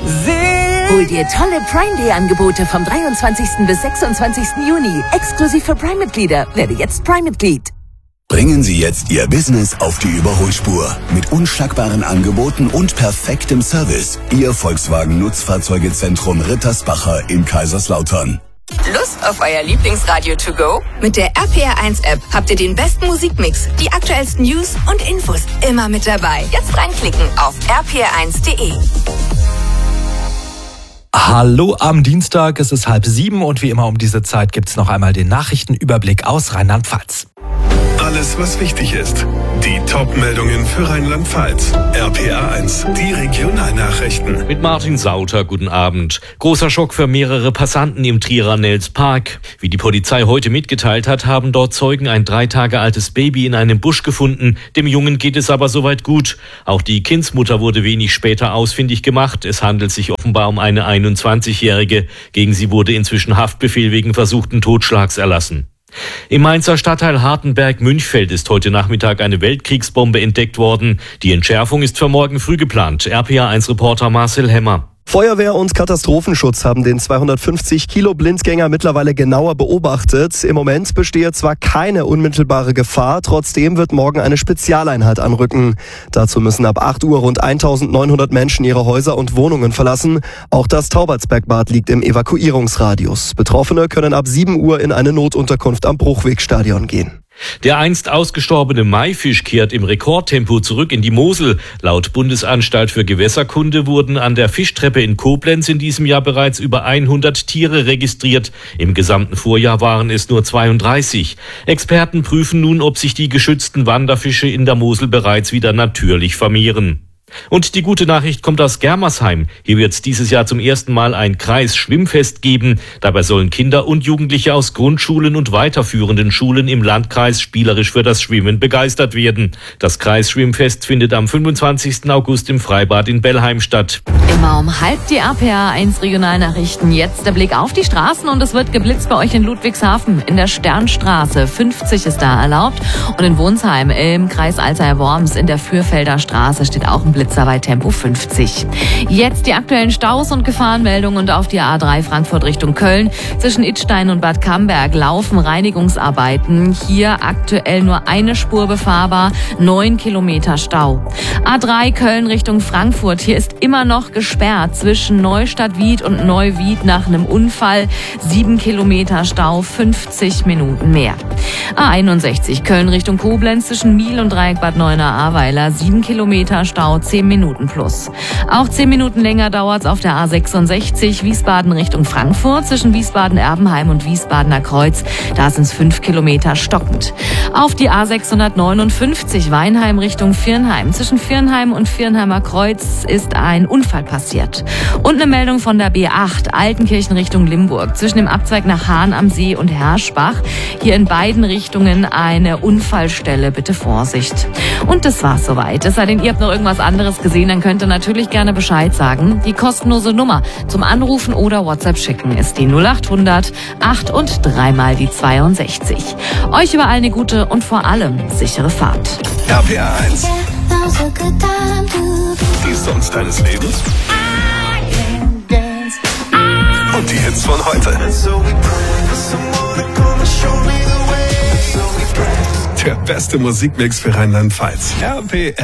Hol dir tolle Prime Day Angebote vom 23. bis 26. Juni. Exklusiv für Prime-Mitglieder. Werde jetzt Prime-Mitglied. Bringen Sie jetzt Ihr Business auf die Überholspur. Mit unschlagbaren Angeboten und perfektem Service. Ihr Volkswagen Nutzfahrzeugezentrum Rittersbacher in Kaiserslautern. Lust auf euer Lieblingsradio to go? Mit der RPR1-App habt ihr den besten Musikmix, die aktuellsten News und Infos immer mit dabei. Jetzt reinklicken auf rpr1.de. Hallo am Dienstag, es ist 6:30 und wie immer um diese Zeit gibt's noch einmal den Nachrichtenüberblick aus Rheinland-Pfalz. Alles, was wichtig ist. Die Top-Meldungen für Rheinland-Pfalz. RPR1, die Regionalnachrichten. Mit Martin Sauter, guten Abend. Großer Schock für mehrere Passanten im Trierer Nels Park. Wie die Polizei heute mitgeteilt hat, haben dort Zeugen ein 3 Tage altes Baby in einem Busch gefunden. Dem Jungen geht es aber soweit gut. Auch die Kindsmutter wurde wenig später ausfindig gemacht. Es handelt sich offenbar um eine 21-Jährige. Gegen sie wurde inzwischen Haftbefehl wegen versuchten Totschlags erlassen. Im Mainzer Stadtteil Hartenberg-Münchfeld ist heute Nachmittag eine Weltkriegsbombe entdeckt worden. Die Entschärfung ist für morgen früh geplant. RPA1-Reporter Marcel Hemmer. Feuerwehr und Katastrophenschutz haben den 250 Kilo Blindgänger mittlerweile genauer beobachtet. Im Moment bestehe zwar keine unmittelbare Gefahr, trotzdem wird morgen eine Spezialeinheit anrücken. Dazu müssen ab 8 Uhr rund 1900 Menschen ihre Häuser und Wohnungen verlassen. Auch das Taubertsbergbad liegt im Evakuierungsradius. Betroffene können ab 7 Uhr in eine Notunterkunft am Bruchwegstadion gehen. Der einst ausgestorbene Maifisch kehrt im Rekordtempo zurück in die Mosel. Laut Bundesanstalt für Gewässerkunde wurden an der Fischtreppe in Koblenz in diesem Jahr bereits über 100 Tiere registriert. Im gesamten Vorjahr waren es nur 32. Experten prüfen nun, ob sich die geschützten Wanderfische in der Mosel bereits wieder natürlich vermehren. Und die gute Nachricht kommt aus Germersheim. Hier wird es dieses Jahr zum ersten Mal ein Kreisschwimmfest geben. Dabei sollen Kinder und Jugendliche aus Grundschulen und weiterführenden Schulen im Landkreis spielerisch für das Schwimmen begeistert werden. Das Kreisschwimmfest findet am 25. August im Freibad in Bellheim statt. Immer um 12:30 die RPR1 Regionalnachrichten. Jetzt der Blick auf die Straßen und es wird geblitzt bei euch in Ludwigshafen. In der Sternstraße 50 ist da erlaubt und in Wonsheim im Kreis Alzey-Worms in der Fürfelder Straße steht auch ein Blitzer bei Tempo 50. Jetzt die aktuellen Staus und Gefahrenmeldungen und auf die A3 Frankfurt Richtung Köln. Zwischen Idstein und Bad Camberg laufen Reinigungsarbeiten. Hier aktuell nur eine Spur befahrbar, 9 Kilometer Stau. A3 Köln Richtung Frankfurt. Hier ist immer noch gesperrt zwischen Neustadt-Wied und Neuwied nach einem Unfall. 7 Kilometer Stau, 50 Minuten mehr. A61 Köln Richtung Koblenz zwischen Miel und Dreieck Bad Neuenahr-Ahrweiler. 7 Kilometer Stau, 10 Minuten plus. Auch 10 Minuten länger dauert's auf der A66 Wiesbaden Richtung Frankfurt zwischen Wiesbaden-Erbenheim und Wiesbadener Kreuz. Da sind's 5 Kilometer stockend. Auf die A659 Weinheim Richtung Viernheim. Zwischen Viernheim und Viernheimer Kreuz ist ein Unfall passiert. Und eine Meldung von der B8 Altenkirchen Richtung Limburg. Zwischen dem Abzweig nach Hahn am See und Herschbach. Hier in beiden Richtungen eine Unfallstelle. Bitte Vorsicht. Und das war's soweit. Es sei denn, ihr habt noch irgendwas anderes gesehen, dann könnt ihr natürlich gerne Bescheid sagen. Die kostenlose Nummer zum Anrufen oder WhatsApp schicken ist die 0800 8 und 3 mal die 62. Euch überall eine gute und vor allem sichere Fahrt. RPR1. Die Songs deines Lebens. Und die Hits von heute. Der beste Musikmix für Rheinland-Pfalz. RPR.